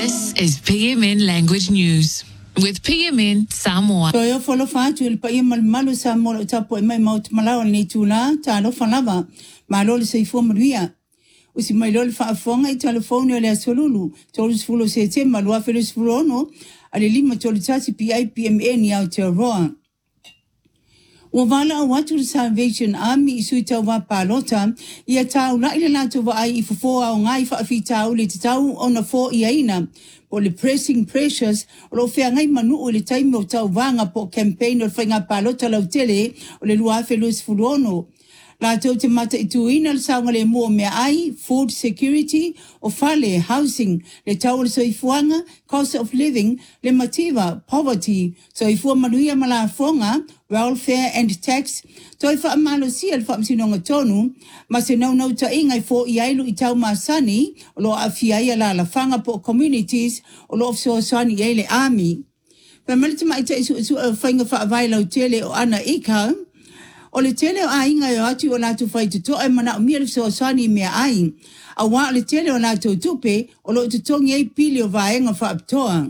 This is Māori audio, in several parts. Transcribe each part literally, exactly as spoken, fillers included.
This is P M N Language News with P M N Samoa. Toyo folo fatu il paia malu Samoa tapo e mai maut malao ni tula talo falava malo le seifo maria. Usi mai lo fa fonga I telefone le solulu tolu fulo se te malua felis fulono ale lima tolu tasi P I P M N ya te roa. Wavala watu the Salvation Army isu tau wa palota ia tau la ile la tu wa ai I fo au ngai fa fi tau le tau ona fo iaina o le pressing pressures o lo fea ngai manu o le taimi o tau vanga po campaign o le whainga palota lau tele o le lua felus furono. La tau te mata I tuina le saunga le mua mea ai, food security, o fale, housing, le tau le soifuanga, cost of living, le mativa, poverty, soifua manuia malafonga, welfare and tax, toifa amalo sia le whaamsinonga tonu, ma se nau nau ta ingai fo I ailu I tau masani, o lo afiaia la la whanga po communities, o lo ofso sani I le army. Pamalita mai ta isu isu a whainga whaavai lau tele o ana ika, o le tele o a inga o ati o latu whai tuto e mana o mia le so sani mea ai. A wa le tele o latu tupe o lo tutongi e pili o vaenga whaaptoa.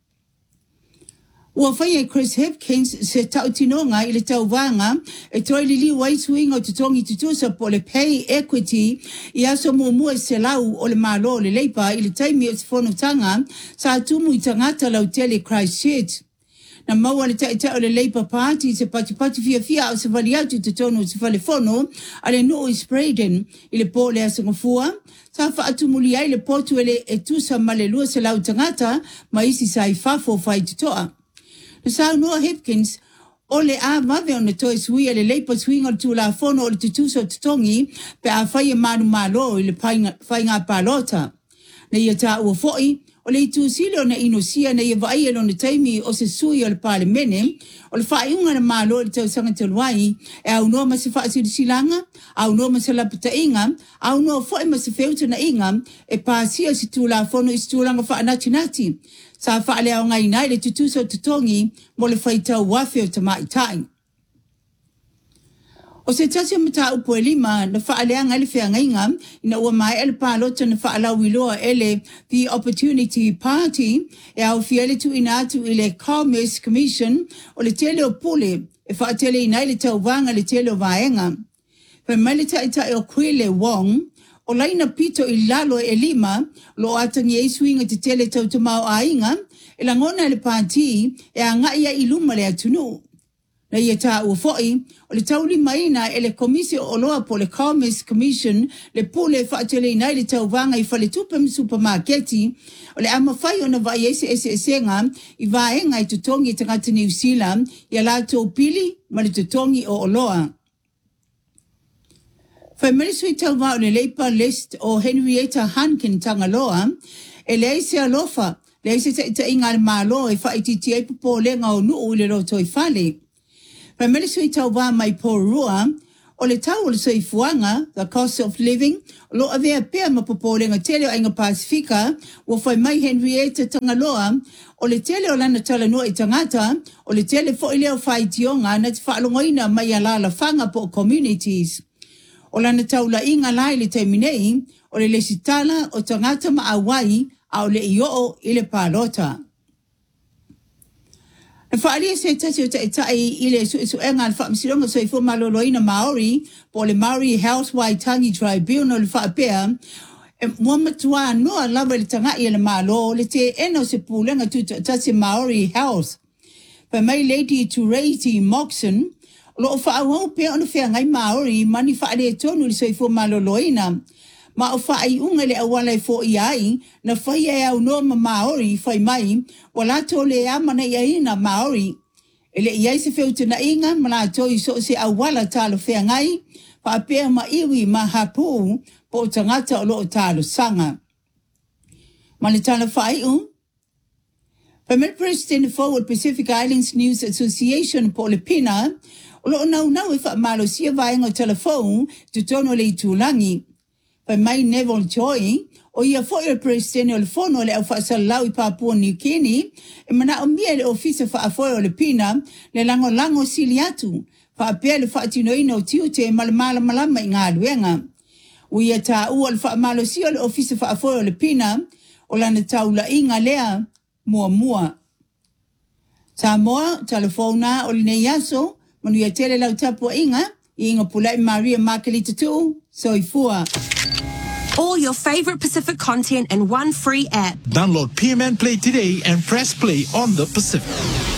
Ua whai e Chris Hipkins se tau tinonga I le tau vanga e toi li li wai suinga o tutongi tutusa po le pay equity I aso mua mua se lau o le malo le leipa I le taimi o tifono tanga sa atumu I tangata lau tele Christchurch. Na maua le taita o le Labour Party se pati pati fia fia o se vali atu te tono se vale fono ale no I Spraden I le po le asangafua sa wha atumuli ai le potu ele e tusa male lua se lau tangata ma isi sa I fafo fai tutoa. Na sa Noah Hipkins o le a mave o na toi sui le Labour swing o le tula fono o le tutusa o tutongi pe a fai e manu malo I le whainga palota. Na ia ta ua foi o le itu silo na inosia na ia vai elo na taimi o se sui o le pale mene, o le whaiunga na malo le tau sanga te luai, e au noa ma se whaasiri silanga, au noa ma se lapita inga, au noa fwoi ma se feuta na inga, e pāsia si tūla fono I stūlanga wha nati nati. Sa whaale au ngai nai le tutusa o tutongi, mo le whaitau wafe o tamai tai. O se tasi mata upo e lima na whaaleanga ele whea ngainga ina ua mai ele pālota na whaalau iloa ele The Opportunity Party e au fiele tu ina atu I le Commerce Commission o le tele o pule e whaatele ina ele tau wanga le tele o vaenga. Pe malita ita e o Kwile Wong o laina pito I lalo e lima lo atangi e swinga te tele tau tamau a inga e langona le pāti e a ngaia I luma le atunu. Na ia tā ua foi, o le tauli maina e le komisi o loa po le Commerce Commission le pule whaatele ina I le tau vanga I whale tupem supermarketi o le ama whai o na vai ese ese esenga I vaenga I tutongi I tangata New Zealand I a lato pili ma le tutongi o loa. Whai merisui tau vā o le leipa list o Henrietta Hankin tangaloa e le eise alofa le eise ta ita inga le malo e whaititi e pupo lenga o nuu le roto I whale. Pai mele sui tau wā mai pōrua, o le tau o le sui fuanga, the cost of living, lo avea pēr ma popolenga tele o Inga Pasifika, o whai mai Henrietta Tangaloa, o le tele o lana tala noa I tangata, o le tele fo I leo whai tionga na te whaalongoina mai alala whanga po communities. O lana tau la inga lai le teiminei, o le lesitala o tangata ma awai, a o le ioo I le pālota. E whaalia se tasi o te tai I le su isu enga le whaamsilonga so I fu maloloina Maori po le Maori Health Waitangi Tribunal le whaapea e mua matua noa lawa le tangai le malo le te eno se pūlenga tuta tasi Maori Health. Pa mai Lady Tureiti Moxon lo o whaawau pia ono whea ngai Maori mani whaalia tonu le so I fu maloloina. Ma o whaai unga le awalai fo I ai, na whai e au noa ma Maori whai mai, wala tō le amana I aina Maori. E le iai se wheuta na inga, mana tō I so se awala tālo whea ngai, pa apea ma iwi ma hapu, po tangata o loo tālo sanga. Mane tāna whai un? Pamela President Forward Pacific Islands News Association po le pina, o loo nau nau e wha malo sia vaenga o telefon, tu tono le I tūlangi. Pa mai Neville Choi, o ia foi o presidente o le fono le au whaasalau I Papua New Guinea, e mana o mia le ofisa whaafoi o le pina, le lango lango sili atu, whaapea le whaatinoina o tiute malamala malama I ngā luenga. O ia tā ua le whaamalo si o le ofisa whaafoi o le pina, o o lana taula inga lea mua mua. Samoa, telefona o le nei aso, manu ia tele lau tapu inga, i inga pulai Maria Makalita tu, soifua. All your favorite Pacific content in one free app. Download P M N Play today and press play on the Pacific.